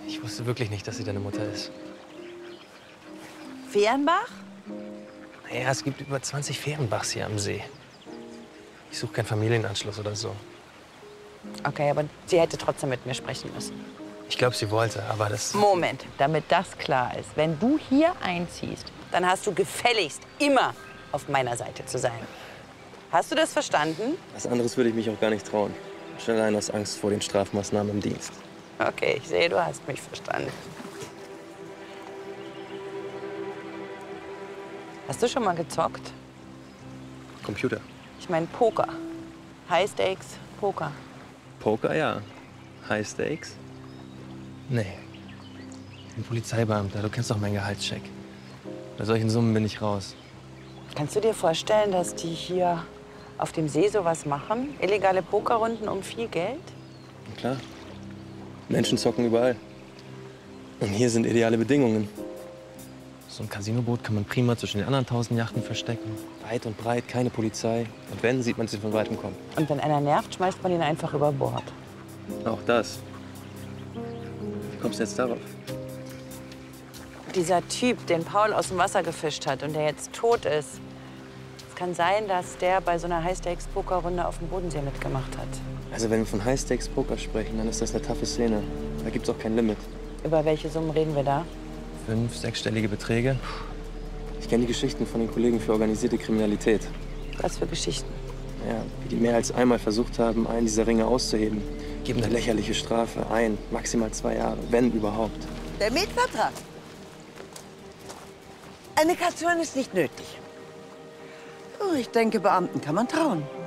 Ich wusste wirklich nicht, dass sie deine Mutter ist. Fehrenbach? Naja, es gibt über 20 Fehrenbachs hier am See. Ich suche keinen Familienanschluss oder so. Okay, aber sie hätte trotzdem mit mir sprechen müssen. Ich glaube, sie wollte, aber das... Moment, damit das klar ist. Wenn du hier einziehst, dann hast du gefälligst immer auf meiner Seite zu sein. Hast du das verstanden? Was anderes würde ich mich auch gar nicht trauen. Schon allein aus Angst vor den Strafmaßnahmen im Dienst. Okay, ich sehe, du hast mich verstanden. Hast du schon mal gezockt? Computer. Ich meine Poker. High Stakes Poker. Poker, ja. High Stakes? Nee. Ich bin Polizeibeamter. Du kennst doch meinen Gehaltscheck. Bei solchen Summen bin ich raus. Kannst du dir vorstellen, dass die hier auf dem See sowas machen? Illegale Pokerrunden um viel Geld? Na klar. Menschen zocken überall. Und hier sind ideale Bedingungen. So ein Casinoboot kann man prima zwischen den anderen 1000 Yachten verstecken. Weit und breit, keine Polizei. Und wenn, sieht man sie von Weitem kommen. Und wenn einer nervt, schmeißt man ihn einfach über Bord. Auch das. Wie kommst du jetzt darauf? Dieser Typ, den Paul aus dem Wasser gefischt hat und der jetzt tot ist. Es kann sein, dass der bei so einer High-Stakes-Poker-Runde auf dem Bodensee mitgemacht hat. Also wenn wir von High-Stakes-Poker sprechen, dann ist das eine taffe Szene. Da gibt's auch kein Limit. Über welche Summen reden wir da? 5-, 6-stellige Beträge. Ich kenne die Geschichten von den Kollegen für organisierte Kriminalität. Was für Geschichten? Ja, wie die mehr als einmal versucht haben, einen dieser Ringe auszuheben. Geben eine lächerliche Strafe, maximal 2 Jahre, wenn überhaupt. Der Mietvertrag. Eine Kaution ist nicht nötig. Oh, ich denke, Beamten kann man trauen.